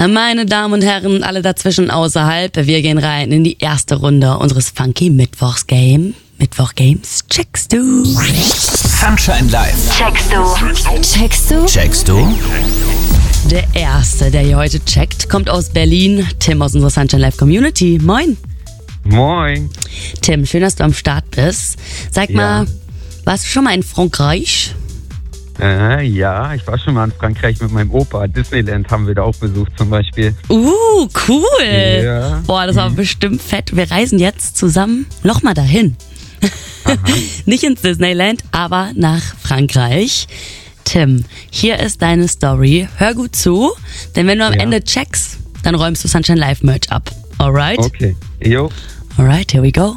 Meine Damen und Herren, alle dazwischen außerhalb, wir gehen rein in die erste Runde unseres Funky Mittwochs-Game. Mittwoch-Games, checkst du? Sunshine Live. Checkst du? Checkst du? Checkst du? Der Erste, der hier heute checkt, kommt aus Berlin. Tim aus unserer Sunshine Live Community. Moin. Moin. Tim, schön, dass du am Start bist. Sag mal, warst du schon mal in Frankreich? Ja, ich war schon mal in Frankreich mit meinem Opa. Disneyland haben wir da auch besucht zum Beispiel. Cool. Ja. Boah, das war bestimmt fett. Wir reisen jetzt zusammen nochmal dahin. Nicht ins Disneyland, aber nach Frankreich. Tim, hier ist deine Story. Hör gut zu, denn wenn du am Ende checkst, dann räumst du Sunshine Live Merch ab. Alright? Okay. Jo. Alright, here we go.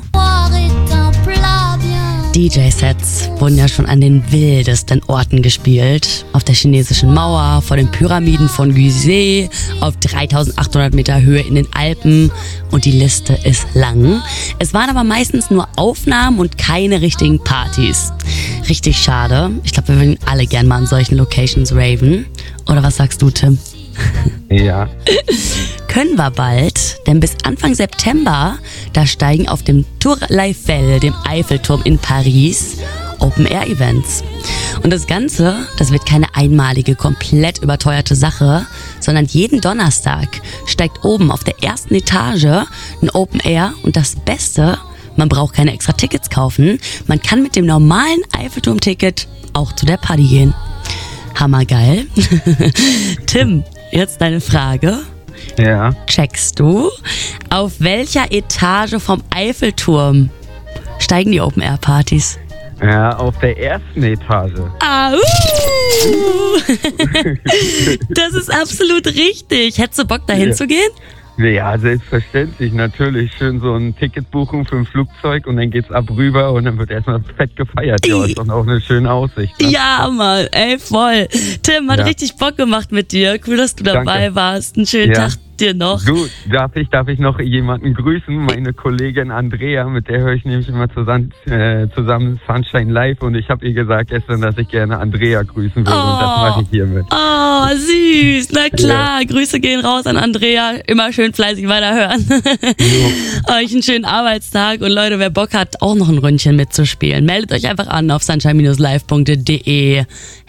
DJ-Sets wurden ja schon an den wildesten Orten gespielt. Auf der chinesischen Mauer, vor den Pyramiden von Gizeh, auf 3800 Meter Höhe in den Alpen und die Liste ist lang. Es waren aber meistens nur Aufnahmen und keine richtigen Partys. Richtig schade. Ich glaube, wir würden alle gern mal an solchen Locations raven. Oder was sagst du, Tim? Ja. Können wir bald, denn bis Anfang September, da steigen auf dem Tour Eiffel, dem Eiffelturm in Paris, Open-Air-Events. Und das Ganze, das wird keine einmalige, komplett überteuerte Sache, sondern jeden Donnerstag steigt oben auf der ersten Etage ein Open-Air und das Beste, man braucht keine extra Tickets kaufen, man kann mit dem normalen Eiffelturm-Ticket auch zu der Party gehen. Hammergeil. Tim, jetzt deine Frage. Ja. Checkst du, auf welcher Etage vom Eiffelturm steigen die Open-Air-Partys? Ja, auf der ersten Etage. Das ist absolut richtig. Hättest du Bock, da hinzugehen? Ja, selbstverständlich, natürlich. Schön so ein Ticket buchen für ein Flugzeug und dann geht's ab rüber und dann wird erstmal fett gefeiert. Ja, ist doch auch eine schöne Aussicht. Ne? Ja, Mann, ey, voll. Tim, hat richtig Bock gemacht mit dir. Cool, dass du dabei warst. Einen schönen Tag dir noch. Du, darf ich noch jemanden grüßen? Meine Kollegin Andrea, mit der höre ich nämlich immer zusammen Sunshine Live und ich habe ihr gesagt gestern, dass ich gerne Andrea grüßen würde und das mache ich hiermit. Oh, süß. Na klar, Grüße gehen raus an Andrea. Immer schön fleißig weiterhören. Euch einen schönen Arbeitstag und Leute, wer Bock hat, auch noch ein Ründchen mitzuspielen, meldet euch einfach an auf sunshine-live.de.